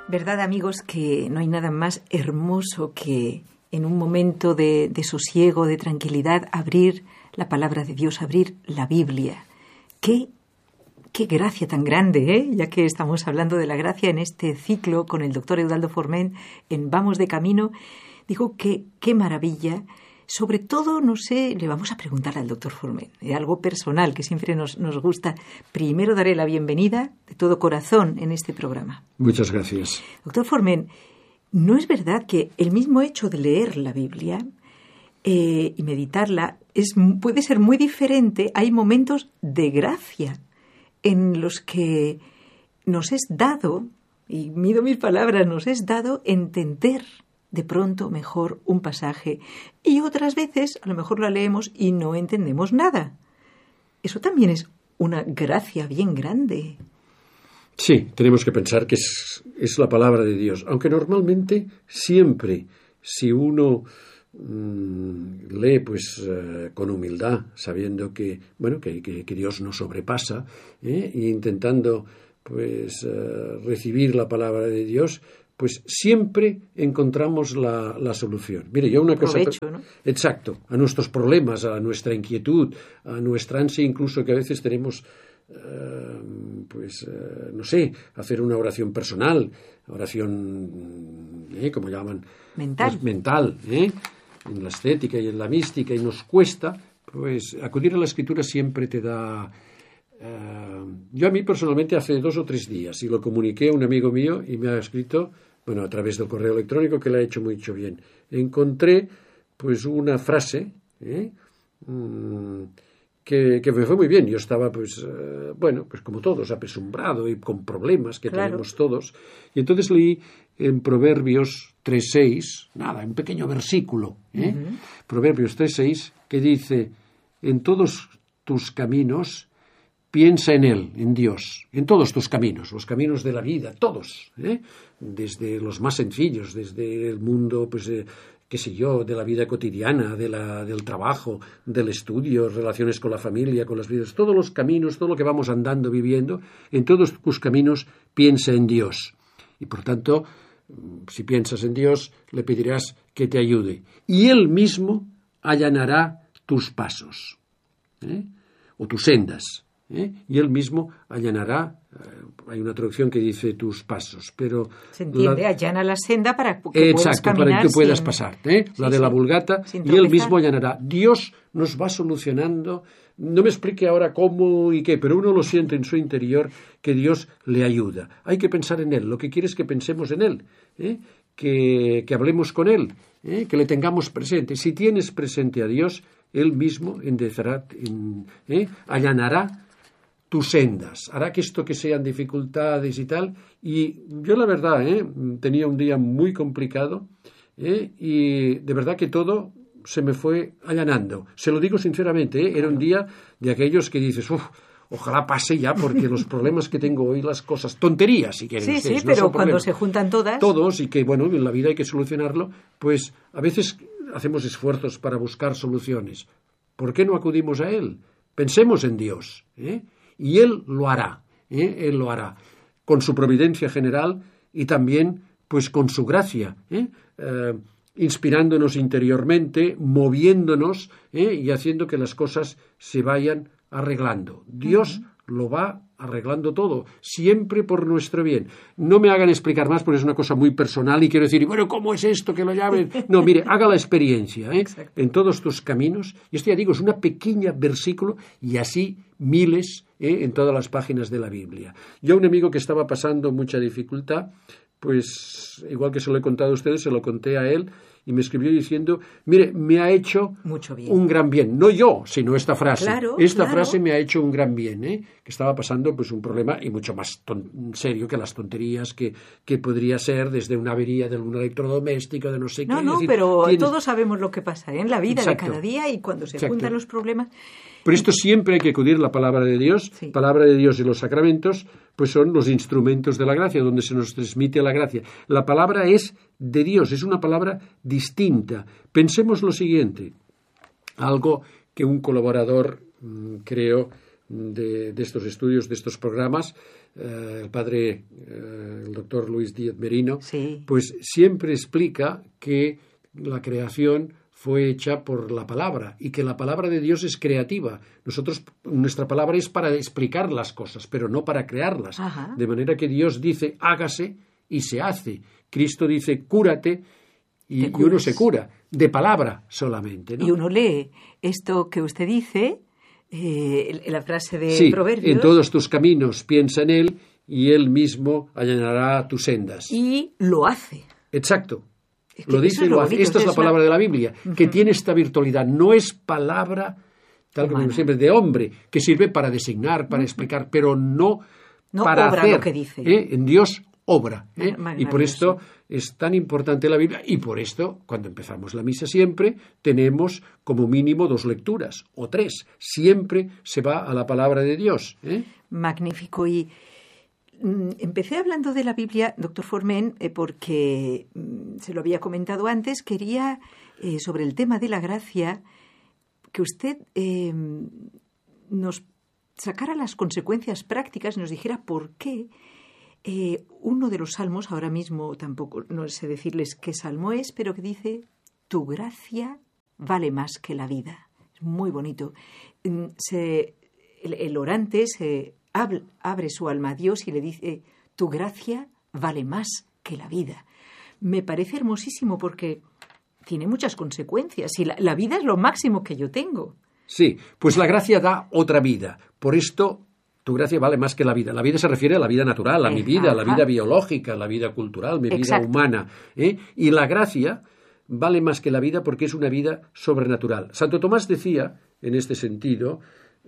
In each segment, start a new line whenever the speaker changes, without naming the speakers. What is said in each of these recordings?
Verdad, amigos, que no hay nada más hermoso que en un momento de sosiego, de tranquilidad, abrir la palabra de Dios, abrir la Biblia. Qué gracia tan grande, ¿eh? Ya que estamos hablando de la gracia en este ciclo con el doctor Eudaldo Forment en Vamos de Camino. Digo que qué maravilla. Sobre todo, no sé, le vamos a preguntar al doctor Forment, algo personal que siempre nos gusta. Primero daré la bienvenida de todo corazón en este programa.
Muchas gracias.
Doctor Forment, ¿no es verdad que el mismo hecho de leer la Biblia y meditarla puede ser muy diferente? Hay momentos de gracia en los que nos es dado, y mido mis palabras, nos es dado entender de pronto mejor un pasaje, y otras veces a lo mejor la leemos y no entendemos nada. Eso también es una gracia bien grande.
Sí, tenemos que pensar que es la palabra de Dios, aunque normalmente siempre, si uno lee con humildad, sabiendo que Dios nos sobrepasa, e intentando recibir la palabra de Dios, pues siempre encontramos la solución. Mire, yo una cosa...
Provecho, ¿no?
Exacto, a nuestros problemas, a nuestra inquietud, a nuestra ansia, incluso que a veces tenemos, no sé, hacer una oración personal, oración, como llaman...
Mental.
Mental, en la estética y en la mística, y nos cuesta, pues acudir a la Escritura siempre te da... Yo a mí personalmente hace 2 o 3 días, y lo comuniqué a un amigo mío y me ha escrito... a través del correo electrónico, que le ha hecho mucho bien. Encontré, una frase que me fue muy bien. Yo estaba, como todos, apesumbrado y con problemas que tenemos todos. Y entonces leí en Proverbios 3:6, un pequeño versículo, Proverbios 3:6, que dice: en todos tus caminos piensa en Él, en Dios, en todos tus caminos, los caminos de la vida, todos, desde los más sencillos, desde el mundo, de la vida cotidiana, del trabajo, del estudio, relaciones con la familia, con las vidas, todos los caminos, todo lo que vamos andando, viviendo, en todos tus caminos piensa en Dios. Y por tanto, si piensas en Dios, le pedirás que te ayude. Y Él mismo allanará tus pasos, o tus sendas. Y Él mismo allanará, hay una traducción que dice tus pasos, pero...
Se entiende, allana la senda para que puedas caminar.
Para que tú puedas pasar, la de la Vulgata, y Él mismo allanará. Dios nos va solucionando, no me explique ahora cómo y qué, pero uno lo siente en su interior que Dios le ayuda. Hay que pensar en Él, lo que quiere es que pensemos en Él, que hablemos con Él, que le tengamos presente. Si tienes presente a Dios, Él mismo allanará tus sendas, hará que esto que sean dificultades y tal. Y yo la verdad, tenía un día muy complicado, y de verdad que todo se me fue allanando. Se lo digo sinceramente, era un día de aquellos que dices, ojalá pase ya, porque los problemas que tengo hoy, las cosas, tonterías si quieren ustedes,
sí,
no
pero cuando se juntan todos,
y que en la vida hay que solucionarlo, pues a veces hacemos esfuerzos para buscar soluciones. ¿Por qué no acudimos a Él? Pensemos en Dios, y Él lo hará, Él lo hará, con su providencia general y también con su gracia, inspirándonos interiormente, moviéndonos, y haciendo que las cosas se vayan arreglando. Dios lo va arreglando todo, siempre por nuestro bien. No me hagan explicar más porque es una cosa muy personal y quiero decir, ¿cómo es esto que lo llamen? No, mire, haga la experiencia, en todos tus caminos. Y esto ya digo, es una pequeña versículo y así miles, en todas las páginas de la Biblia. Yo a un amigo que estaba pasando mucha dificultad, igual que se lo he contado a ustedes, se lo conté a él, y me escribió diciendo, mire, me ha hecho un gran bien. No yo, sino esta frase. Esta frase me ha hecho un gran bien, que estaba pasando un problema y mucho más serio que las tonterías que podría ser desde una avería de un electrodoméstico, de no sé qué.
Pero todos sabemos lo que pasa en la vida de cada día y cuando se juntan los problemas.
Por esto siempre hay que acudir a la palabra de Dios. Palabra de Dios y los sacramentos son los instrumentos de la gracia, donde se nos transmite la gracia. La palabra es de Dios, es una palabra distinta. Pensemos lo siguiente, algo que un colaborador, creo, de estos estudios, de estos programas, el padre, el doctor Luis Díaz Merino,
sí,
pues siempre explica que la creación fue hecha por la palabra y que la palabra de Dios es creativa. Nuestra palabra es para explicar las cosas, pero no para crearlas.
Ajá.
De manera que Dios dice, hágase y se hace. Cristo dice, cúrate y uno se cura, de palabra solamente, ¿no?
Y uno lee esto que usted dice, la frase de
sí,
Proverbios.
En todos tus caminos piensa en Él y Él mismo allanará tus sendas.
Y lo hace.
Exacto.
Es que
lo dice y lo hace. Esta es la palabra de la Biblia, que tiene esta virtualidad. No es palabra, tal como siempre, de hombre, que sirve para designar, para explicar, pero no para
obra
hacer.
Lo que dice.
En Dios obra. Y por esto
Maravilloso.
es tan importante la Biblia. Y por esto, cuando empezamos la misa siempre, tenemos como mínimo 2 lecturas o 3. Siempre se va a la palabra de Dios.
Magnífico. Y empecé hablando de la Biblia, doctor Forment, porque se lo había comentado antes, quería, sobre el tema de la gracia, que usted nos sacara las consecuencias prácticas, nos dijera por qué uno de los salmos, ahora mismo tampoco no sé decirles qué salmo es, pero que dice, tu gracia vale más que la vida. Es muy bonito. El orante abre su alma a Dios y le dice, tu gracia vale más que la vida. Me parece hermosísimo porque tiene muchas consecuencias y la vida es lo máximo que yo tengo.
Sí, pues la gracia da otra vida. Por esto, tu gracia vale más que la vida. La vida se refiere a la vida natural, a mi vida, a la vida biológica, a la vida cultural, mi vida humana. Y la gracia vale más que la vida porque es una vida sobrenatural. Santo Tomás decía, en este sentido,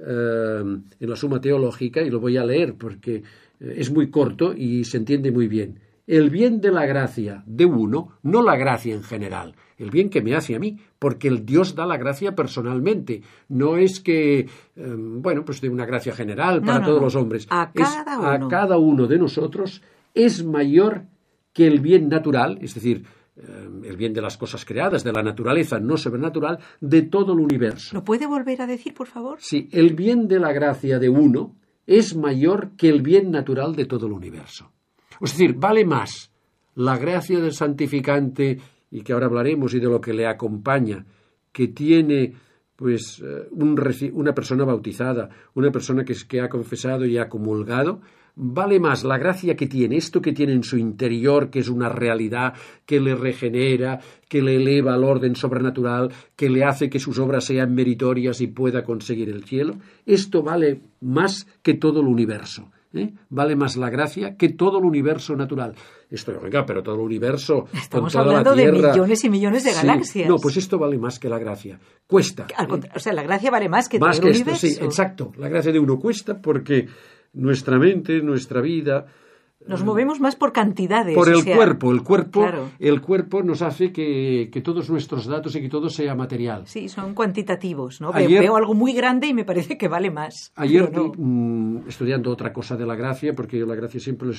en la Suma Teológica, y lo voy a leer porque es muy corto y se entiende muy bien. El bien de la gracia de uno, no la gracia en general, el bien que me hace a mí, porque el Dios da la gracia personalmente. No es que, pues de una gracia general para todos los hombres.
A
cada uno de nosotros es mayor que el bien natural, es decir, el bien de las cosas creadas, de la naturaleza no sobrenatural, de todo el universo.
¿Lo puede volver a decir, por favor?
Sí, el bien de la gracia de uno es mayor que el bien natural de todo el universo. Es decir, vale más la gracia del santificante, y que ahora hablaremos, y de lo que le acompaña, que tiene pues una persona bautizada, una persona que ha confesado y ha comulgado. Vale más la gracia que tiene, esto que tiene en su interior, que es una realidad que le regenera, que le eleva al orden sobrenatural, que le hace que sus obras sean meritorias y pueda conseguir el cielo. Esto vale más que todo el universo. Vale más la gracia que todo el universo natural. Esto, oiga, pero todo el universo,
estamos
con toda
hablando
la Tierra,
de millones y millones de galaxias.
No, pues esto vale más que la gracia. Cuesta.
O sea, la gracia vale más que
más
todo el
que
universo.
Esto, sí, exacto. La gracia de uno cuesta porque nuestra mente, nuestra vida,
nos movemos más por cantidades.
Por el cuerpo.
Claro.
El cuerpo nos hace que todos nuestros datos y que todo sea material.
Sí, son cuantitativos, ¿no?
Ayer,
veo algo muy grande y me parece que vale más.
Ayer, estudiando otra cosa de la gracia, porque yo la gracia siempre,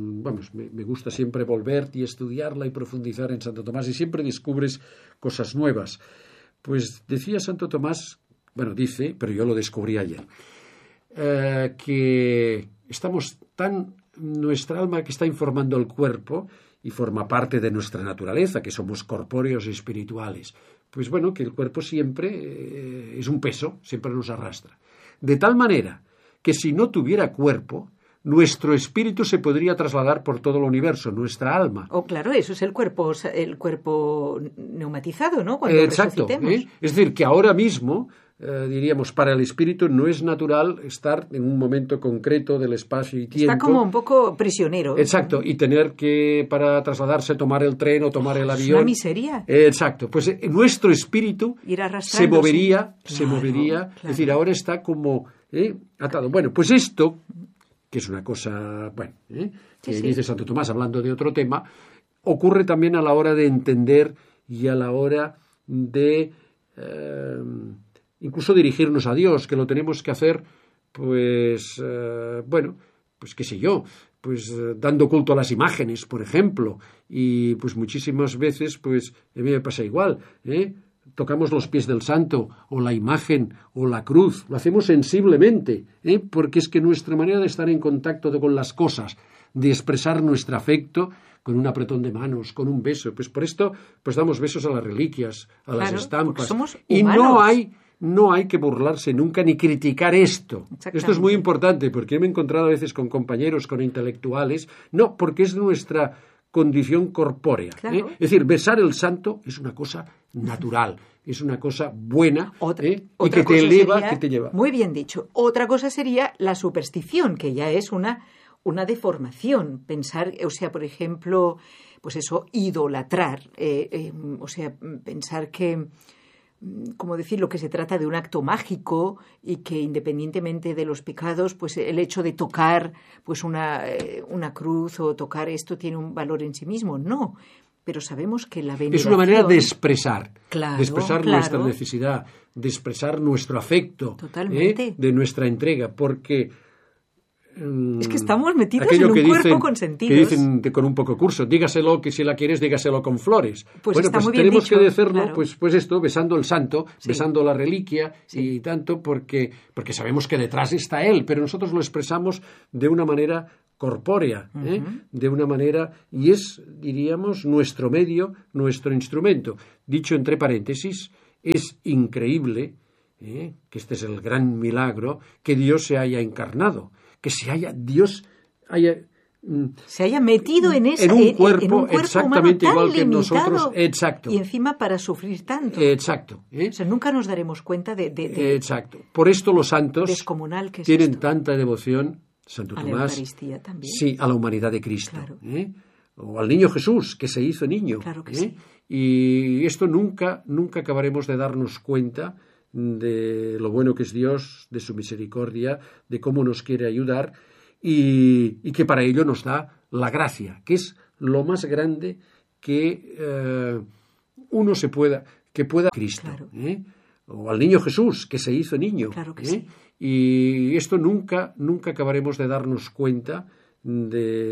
me gusta siempre volver y estudiarla y profundizar en Santo Tomás, y siempre descubres cosas nuevas. Pues decía Santo Tomás, dice, pero yo lo descubrí ayer, que estamos nuestra alma que está informando el cuerpo y forma parte de nuestra naturaleza, que somos corpóreos y espirituales. Pues que el cuerpo siempre es un peso, siempre nos arrastra. De tal manera que si no tuviera cuerpo, nuestro espíritu se podría trasladar por todo el universo, nuestra alma.
Claro, eso es el cuerpo neumatizado, ¿no? Cuando
exacto. Es decir, que ahora mismo, diríamos, para el espíritu no es natural estar en un momento concreto del espacio y tiempo.
Está como un poco prisionero.
Exacto, y tener que, para trasladarse, tomar el tren o tomar el avión.
Es una miseria.
Exacto, pues nuestro espíritu se movería,
Claro.
Es decir, ahora está como atado. Pues esto, que es una cosa, que dice Santo Tomás hablando de otro tema, ocurre también a la hora de entender y a la hora de incluso dirigirnos a Dios, que lo tenemos que hacer, qué sé yo, dando culto a las imágenes, por ejemplo, y muchísimas veces, a mí me pasa igual, tocamos los pies del santo, o la imagen, o la cruz, lo hacemos sensiblemente, porque es que nuestra manera de estar en contacto con las cosas de expresar nuestro afecto con un apretón de manos, con un beso. Pues por esto pues damos besos a las reliquias, a las estampas.
Somos
y
humanos.
no hay que burlarse nunca ni criticar esto. Esto es muy importante, porque me he encontrado a veces con compañeros, con intelectuales. No, porque es nuestra condición corpórea.
Claro.
Es decir, besar el santo es una cosa natural, es una cosa buena y que te eleva, que te lleva.
Muy bien dicho. Otra cosa sería la superstición, que ya es una deformación. Pensar, o sea, por ejemplo, pues eso, idolatrar. O sea, pensar que, como decirlo, que se trata de un acto mágico y que independientemente de los pecados, pues el hecho de tocar pues una cruz o tocar esto tiene un valor en sí mismo. No, pero sabemos que la veneración...
Es una manera de expresar,
claro,
nuestra necesidad, de expresar nuestro afecto, de nuestra entrega, porque...
Es que estamos metidos en un cuerpo con sentidos.
Que dicen con un poco curso, dígaselo que si la quieres, dígaselo con flores.
Pues
bueno,
está
pues
muy bien
tenemos
dicho,
que decirlo,
claro.
pues esto, besando el santo,
sí.
besando la reliquia
sí.
y tanto, porque sabemos que detrás está él, pero nosotros lo expresamos de una manera corpórea, de una manera, y es, diríamos, nuestro medio, nuestro instrumento. Dicho entre paréntesis, es increíble, que este es el gran milagro, que Dios se haya encarnado, que se haya metido
en
un cuerpo
humano
exactamente igual
tan
que
limitado,
nosotros. Exacto.
Y encima para sufrir tanto.
Exacto.
O sea, nunca nos daremos cuenta de
exacto. Por esto los santos
descomunal que es
tienen
esto.
Tanta devoción, Santo
a
Tomás,
la Eucaristía también.
Sí, a la humanidad de Cristo.
Claro.
O al niño Jesús, que se hizo niño.
Claro que sí.
Y esto nunca acabaremos de darnos cuenta de lo bueno que es Dios, de su misericordia, de cómo nos quiere ayudar y que para ello nos da la gracia, que es lo más grande que uno pueda Cristo.
Claro.
O al niño Jesús, que se hizo niño.
Claro que sí.
Y esto nunca acabaremos de darnos cuenta de